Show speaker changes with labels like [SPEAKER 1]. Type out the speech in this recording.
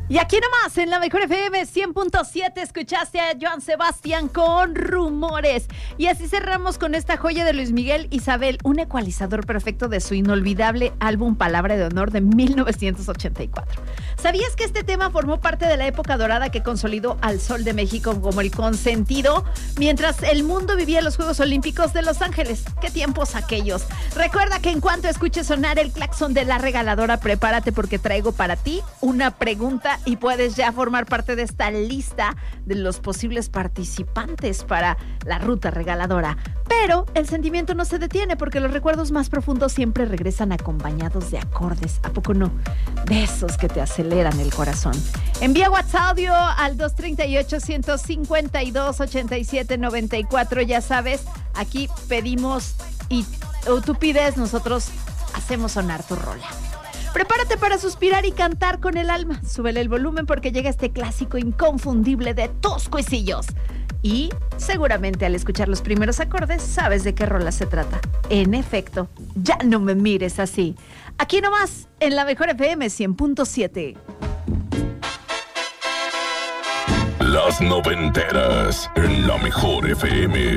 [SPEAKER 1] Y aquí nomás, en la Mejor FM 100.7, escuchaste a Joan Sebastián con Rumores. Y así cerramos con esta joya de Luis Miguel, Isabel, un ecualizador perfecto de su inolvidable álbum Palabra de Honor de 1984. ¿Sabías que este tema formó parte de la época dorada que consolidó al Sol de México como el consentido mientras el mundo vivía los Juegos Olímpicos de Los Ángeles? ¡Qué tiempos aquellos! Recuerda que en cuanto escuches sonar el claxon de la regaladora, prepárate porque traigo para ti una pregunta y puedes ya formar parte de esta lista de los posibles participantes para la ruta regaladora. Pero el sentimiento no se detiene porque los recuerdos más profundos siempre regresan acompañados de acordes, ¿a poco no? De esos que te aceleran el corazón. Envía WhatsApp audio al 238-152-8794. Ya sabes, aquí pedimos y tú pides, nosotros hacemos sonar tu rola. Prepárate para suspirar y cantar con el alma. Súbele el volumen porque llega este clásico inconfundible de tus cuisillos. Y seguramente al escuchar los primeros acordes sabes de qué rola se trata. En efecto, ya no me mires así. Aquí nomás, en la Mejor FM 100.7.
[SPEAKER 2] Las noventeras en la Mejor FM.